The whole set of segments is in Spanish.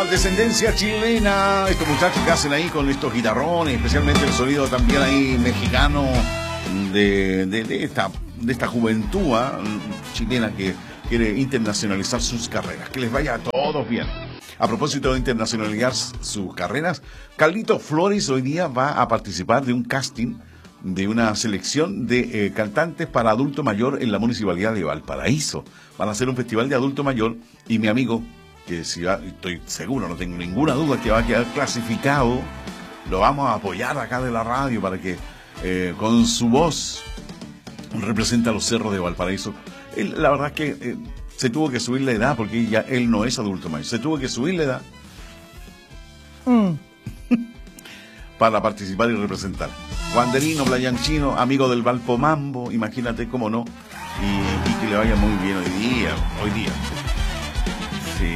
Descendencia chilena, estos muchachos que hacen ahí con estos guitarrones, especialmente el sonido también ahí mexicano de esta juventud chilena que quiere internacionalizar sus carreras. Que les vaya a todos bien. A propósito de internacionalizar sus carreras, Carlitos Flores hoy día va a participar de un casting de una selección de cantantes para adulto mayor en la Municipalidad de Valparaíso. Van a hacer un festival de adulto mayor y mi amigo, que si va, estoy seguro, no tengo ninguna duda que va a quedar clasificado, lo vamos a apoyar acá de la radio para que con su voz represente a los cerros de Valparaíso. La verdad es que se tuvo que subir la edad porque ya él no es adulto mayor, se tuvo que subir la edad para participar y representar. Wanderino, Playanchino, amigo del Valpomambo, imagínate cómo no, y que le vaya muy bien hoy día. Sí.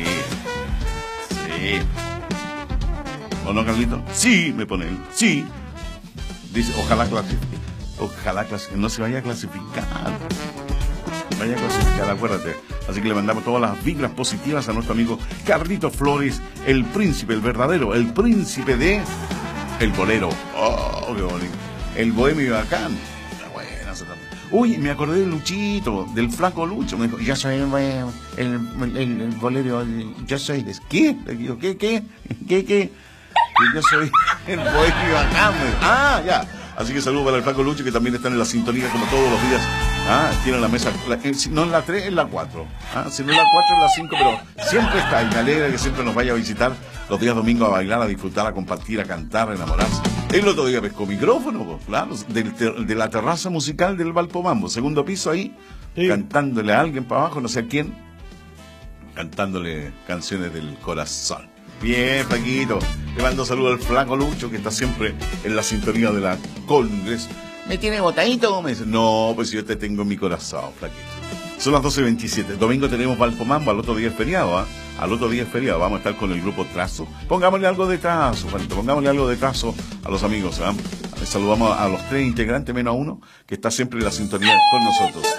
¿O no, Carlito? Sí, me pone él. Sí. Dice, ojalá clasifique. No se vaya a clasificar. Vaya a clasificar, acuérdate. Así que le mandamos todas las vibras positivas a nuestro amigo Carlito Flores, el príncipe, el verdadero, el príncipe de el bolero. Oh, qué bonito. El bohemio bacán. Buena esa también. Uy, me acordé de Luchito, del flaco Lucho. Me dijo, yo soy el bolero, yo soy... ¿Qué? Le digo, ¿qué? Que yo soy el bohemio bacán. Ya. Así que saludo para el flaco Lucho, que también está en la sintonía como todos los días. Tiene la mesa, no en la 3, en la 4. Si no en la 4, en la 5, pero siempre está. Y me alegra que siempre nos vaya a visitar los días domingos a bailar, a disfrutar, a compartir, a cantar, a enamorarse. El otro día pescó micrófono, claro, de la terraza musical del Valpomambo, segundo piso ahí, sí, cantándole a alguien para abajo, no sé a quién, cantándole canciones del corazón. Bien, Flaquito. Le mando saludos al flaco Lucho, que está siempre en la sintonía de la Congres. ¿Me tiene botadito? Me dice, no, pues yo te tengo en mi corazón, Flaquito. Son las 12:27. Domingo tenemos Valpomambo, al otro día es feriado, Al otro día es feriado. Vamos a estar con el grupo Trazo. Pongámosle algo de Trazo, Juanito. Pongámosle algo de Trazo a los amigos, Les saludamos a los 3 integrantes, menos a uno, que está siempre en la sintonía con nosotros.